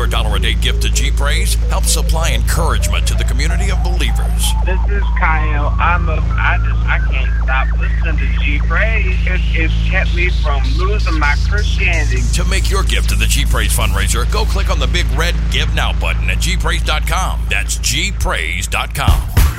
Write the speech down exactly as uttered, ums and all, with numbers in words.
dollar a day gift to G-Praise helps supply encouragement to the community of believers. This is Kyle. I'm a, I just, I can't stop listening to G-Praise. It, it's kept me from losing my Christianity. To make your gift to the G-Praise fundraiser, go click on the big red Give Now button at G praise dot com. That's G praise dot com.